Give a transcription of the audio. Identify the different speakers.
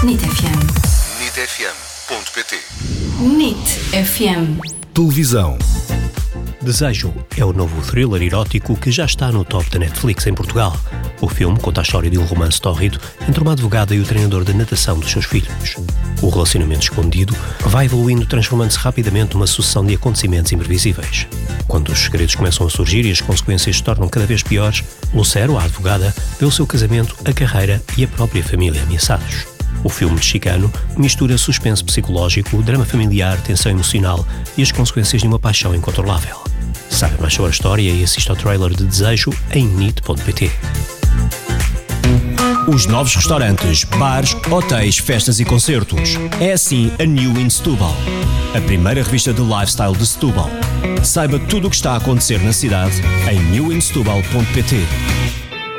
Speaker 1: NIT FM.
Speaker 2: nitfm.pt.
Speaker 1: NIT FM.
Speaker 3: Televisão.
Speaker 4: Desejo é o novo thriller erótico que já está no top da Netflix em Portugal. O filme conta a história de um romance tórrido entre uma advogada e o treinador de natação dos seus filhos. O relacionamento escondido vai evoluindo, transformando-se rapidamente numa sucessão de acontecimentos imprevisíveis. Quando os segredos começam a surgir e as consequências se tornam cada vez piores, Lucero, a advogada, vê o seu casamento, a carreira e a própria família ameaçados. O filme mexicano mistura suspense psicológico, drama familiar, tensão emocional e as consequências de uma paixão incontrolável. Saiba mais sobre a história e assista ao trailer de Desejo em nit.pt.
Speaker 5: Os novos restaurantes, bares, hotéis, festas e concertos. É assim a New in Setúbal, a primeira revista de lifestyle de Setúbal. Saiba tudo o que está a acontecer na cidade em newinsetubal.pt.